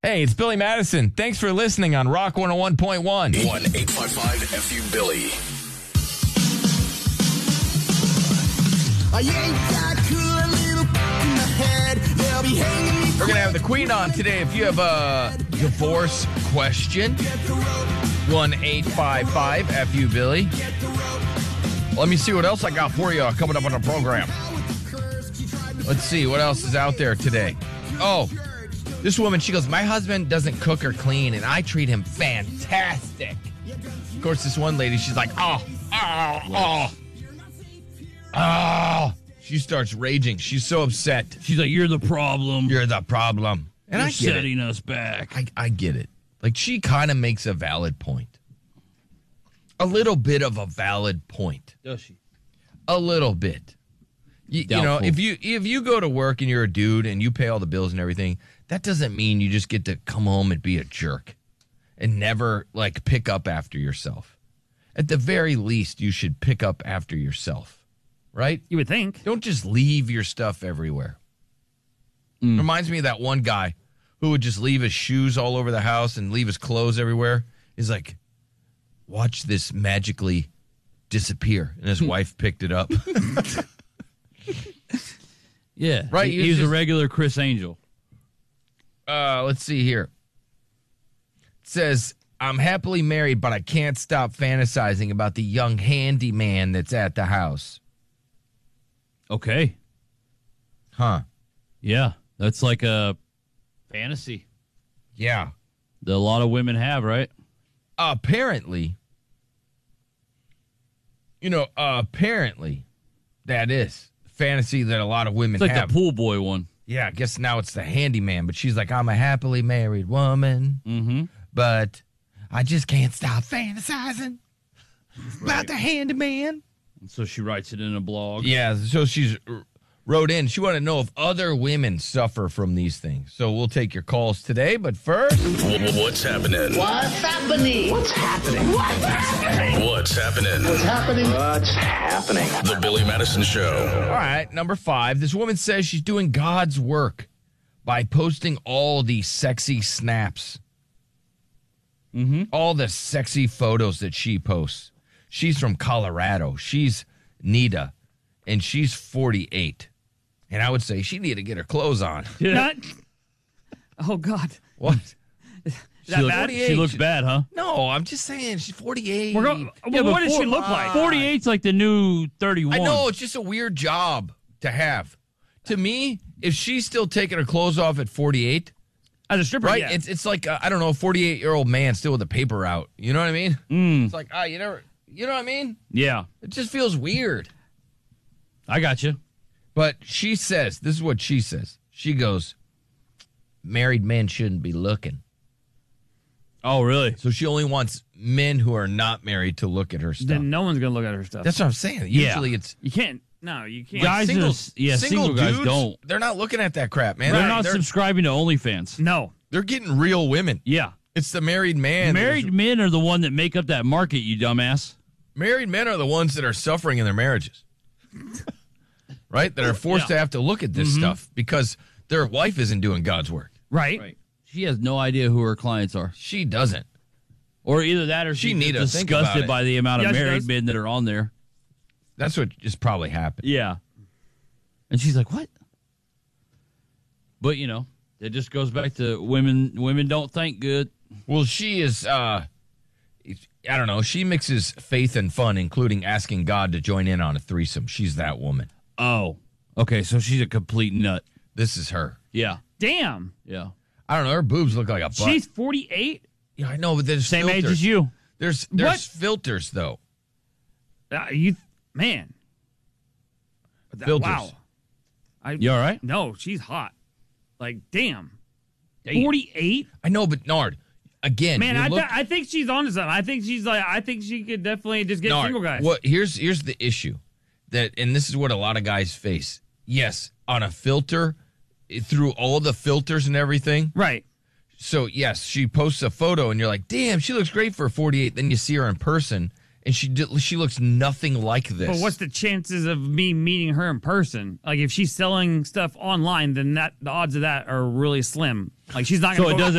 Hey, it's Billy Madison. Thanks for listening on Rock 101.1. 1-855-FU-BILLY. We're going to have the Queen on today. If you have a divorce question, 1-855-FU-BILLY. Let me see what else I got for you coming up on the program. Let's see what else is out there today. Oh, this woman, she goes, my husband doesn't cook or clean, and I treat him fantastic. Of course, this one lady, she's like, oh. She starts raging. She's so upset. She's like, you're the problem. You're the problem. And You're I get setting us back. I get it. Like, she kind of makes a valid point. A little bit of a valid point. Does she? A little bit. You know, if you go to work and you're a dude and you pay all the bills and everything, that doesn't mean you just get to come home and be a jerk and never, like, pick up after yourself. At the very least, you should pick up after yourself. Right? You would think. Don't just leave your stuff everywhere. Reminds me of that one guy who would just leave his shoes all over the house and leave his clothes everywhere. He's like, watch this magically disappear. And his wife picked it up. Yeah. Right, He was a regular Chris Angel. Let's see here. It says, I'm happily married, but I can't stop fantasizing about the young handyman that's at the house. Okay. Huh. Yeah. That's like a fantasy Yeah. that a lot of women have, right? Apparently, that is fantasy that a lot of women It's like have. the pool boy one. Yeah, I guess now it's the handyman, but she's like, I'm a happily married woman, but I just can't stop fantasizing about the handyman. And so she writes it in a blog. Yeah, so she's wrote in. She wanted to know if other women suffer from these things. So we'll take your calls today, but first... What's happening? What's happening? What's happening? What's happening? What's happening? What's happening? What's happening? The Billy Madison Show. All right, number 5. This woman says she's doing God's work by posting all these sexy snaps. All the sexy photos that she posts. She's from Colorado. She's Nita, and she's 48. And I would say she need to get her clothes on. Not. Oh God. What? She looks bad, huh? No, I'm just saying she's 48. We're going. Well, what does she look like? 48's like the new 31. I know, it's just a weird job to have. To me, if she's still taking her clothes off at 48, As a stripper, right? yeah. It's like I don't know, a 48-year-old man still with a paper out. You know what I mean? It's like you know what I mean? Yeah. It just feels weird. I got you. But she says, this is what she says. She goes, married men shouldn't be looking. Oh, really? So she only wants men who are not married to look at her stuff. Then no one's gonna look at her stuff. That's what I'm saying. Yeah. Usually it's You can't. No, you can't. Guys single, single guys dudes, don't. They're not looking at that crap, man. They're not subscribing to OnlyFans. No. They're getting real women. Yeah. It's the married man. Married men are the one that make up that market, you dumbass. Married men are the ones that are suffering in their marriages. Right? That are forced to have to look at this stuff because their wife isn't doing God's work. Right. She has no idea who her clients are. She doesn't. Or either that or She she's need to think disgusted about it. by the amount of Yeah, she married does. men that are on there. That's what just probably happened. Yeah. And she's like, what? But, it just goes back to women don't think good. Well, she is, I don't know, she mixes faith and fun, including asking God to join in on a threesome. She's that woman. Oh. Okay, so she's a complete nut. This is her. Yeah. Damn. Yeah. I don't know, her boobs look like a butt. She's 48. Yeah, I know, but there's Same filters. age as you. There's What? filters, though. Man. Filters. Wow. You all right? No, she's hot. Like, damn. 48. I know, but Nard, again, Man, you look- I think she's onto something. I think she could definitely just get Nard, single guys. What? Here's the issue, and this is what a lot of guys face. Yes, on a filter, through all the filters and everything. Right. So, yes, she posts a photo, and you're like, damn, she looks great for 48. Then you see her in person, and she looks nothing like this. But what's the chances of me meeting her in person? Like, if she's selling stuff online, then the odds of that are really slim. Like, she's not So going it to doesn't